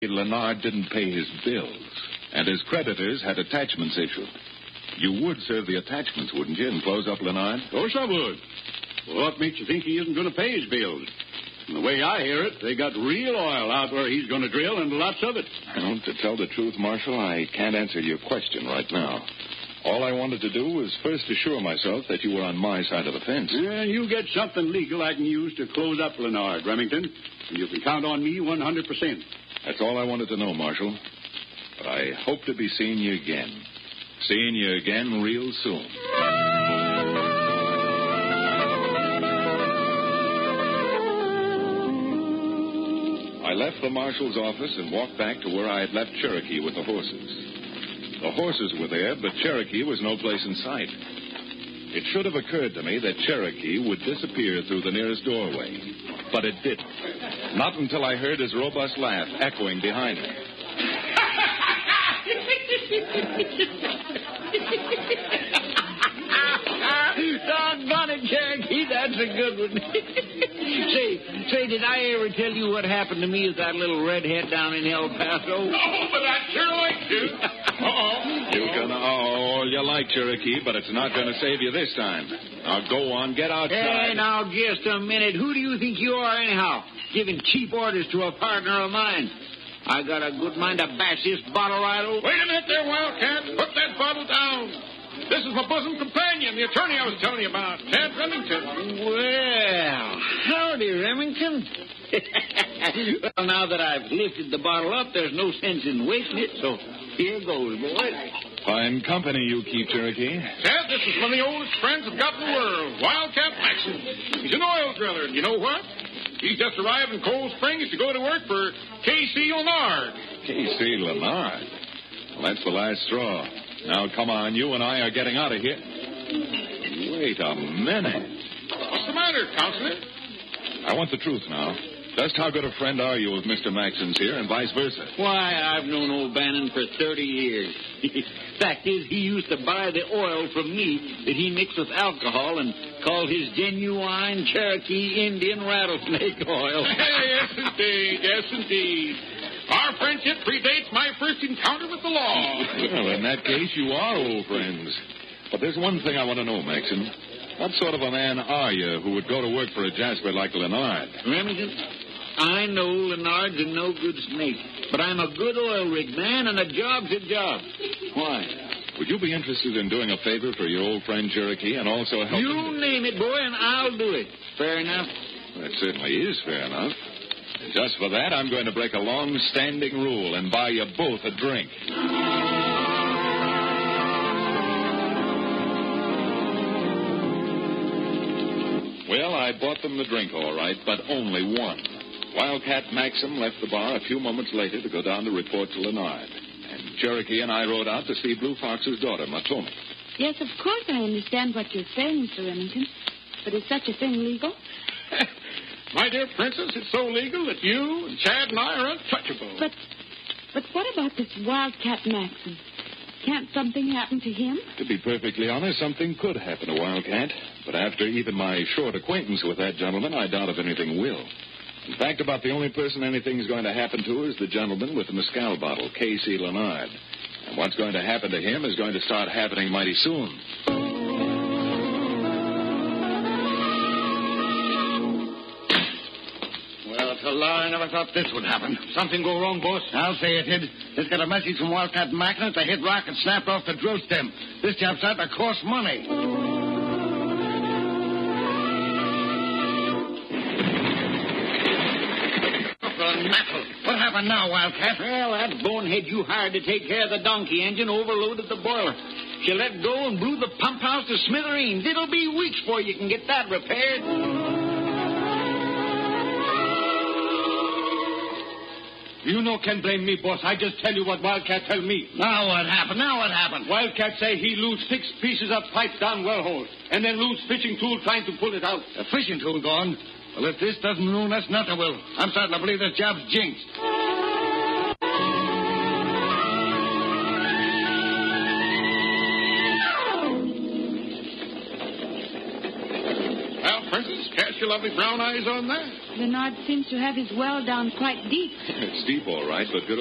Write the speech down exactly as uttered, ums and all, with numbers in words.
Leonard didn't pay his bills, and his creditors had attachments issued. You would serve the attachments, wouldn't you, and close up Leonard? Of course I would. Well, what makes you think he isn't going to pay his bills? From the way I hear it, they got real oil out where he's going to drill, and lots of it. Well, to tell the truth, Marshal, I can't answer your question right now. All I wanted to do was first assure myself that you were on my side of the fence. And you get something legal I can use to close up Leonard, Remington, and you can count on me one hundred percent. That's all I wanted to know, Marshal. But I hope to be seeing you again. Seeing you again real soon. I left the marshal's office and walked back to where I had left Cherokee with the horses. The horses were there, but Cherokee was no place in sight. It should have occurred to me that Cherokee would disappear through the nearest doorway, but it didn't. Not until I heard his robust laugh echoing behind me. Doggone it, Cherokee, that's a good one. say, say, did I ever tell you what happened to me with that little redhead down in El Paso? Oh, but I'd sure like to. Uh-oh. You're gonna oh, you like Cherokee, but it's not gonna save you this time. Now go on, get outside. Hey, now just a minute. Who do you think you are, anyhow? Giving cheap orders to a partner of mine. I got a good mind to bash this bottle right over. Wait a minute there, Wildcat. Put that bottle down. This is my bosom companion, the attorney I was telling you about, Tad Remington. Well, howdy, Remington. Well, now that I've lifted the bottle up, there's no sense in wasting it, so here goes, boys. Fine company you keep, Cherokee. Tad, this is one of the oldest friends I've got in the world, Wildcat Maxson. He's an oil driller, and you know what? He's just arrived in Cold Springs to go to work for K C Leonard. K C Leonard? Well, that's the last straw. Now, come on, you and I are getting out of here. Wait a minute. What's the matter, Counselor? I want the truth now. Just how good a friend are you of Mister Maxson's here, and vice versa? Why, I've known old Bannon for thirty years. Fact is, he used to buy the oil from me that he mixed with alcohol and called his genuine Cherokee Indian rattlesnake oil. Yes, indeed. Yes, indeed. Our friendship predates my first encounter with the law. Well, in that case, you are old friends. But there's one thing I want to know, Maxson. What sort of a man are you who would go to work for a jasper like Leonard? Remington, I know Leonard's a no-good snake, but I'm a good oil rig man, and a job's a job. Why? Would you be interested in doing a favor for your old friend Cherokee and also help You him? name it, boy, and I'll do it. Fair enough? That certainly is fair enough. And just for that, I'm going to break a long-standing rule and buy you both a drink. Well, I bought them the drink, all right, but only one. Wildcat Maxson left the bar a few moments later to go down to report to Leonard. And Cherokee and I rode out to see Blue Fox's daughter, Matoma. Yes, of course I understand what you're saying, Mister Remington. But is such a thing legal? My dear Princess, it's so legal that you and Chad and I are untouchable. But, but what about this Wildcat Maxson? Can't something happen to him? To be perfectly honest, something could happen to Wildcat. But after even my short acquaintance with that gentleman, I doubt if anything will. In fact, about the only person anything's going to happen to is the gentleman with the mescal bottle, K C Leonard. And what's going to happen to him is going to start happening mighty soon. Well, it's a lie. I never thought this would happen. Something go wrong, boss? I'll say it did. Just got a message from Wildcat Maxson that the head rocket snapped off the drill stem. This job's out to cost money. What happened now, Wildcat? Well, that bonehead you hired to take care of the donkey engine overloaded the boiler. She let go and blew the pump house to smithereens. It'll be weeks before you can get that repaired. You no can blame me, boss. I just tell you what Wildcat tell me. Now what happened? Now what happened? Wildcat say he lose six pieces of pipe down well hole, and then lose fishing tool trying to pull it out. The fishing tool gone? Well, if this doesn't ruin us, nothing will. I'm starting to believe this job's jinxed. Well, Princess, cast your lovely brown eyes on that. Bernard seems to have his well down quite deep. It's deep, all right, but good